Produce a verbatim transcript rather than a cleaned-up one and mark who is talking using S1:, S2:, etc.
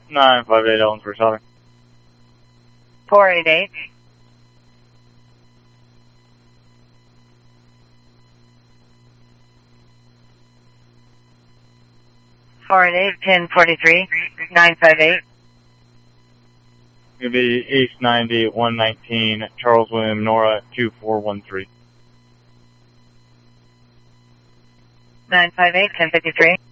S1: nine five eight Ellensburg Southern.
S2: four eight eight. four eight eight, ten forty-three, nine five eight.
S1: It'll be East ninety, one nineteen, Charles William Nora, two four one three.
S2: nine five eight, ten fifty-three.